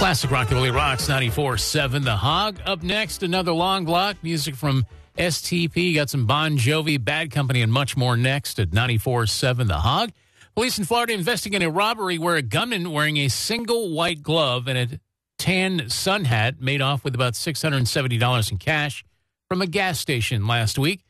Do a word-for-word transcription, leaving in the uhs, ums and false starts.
Classic Rockabilly Rocks, ninety-four seven The Hog. Up next, another long block. Music from S T P. Got some Bon Jovi, Bad Company, and much more next at ninety-four seven The Hog. Police in Florida investigating a robbery where a gunman wearing a single white glove and a tan sun hat made off with about six hundred seventy dollars in cash from a gas station last week.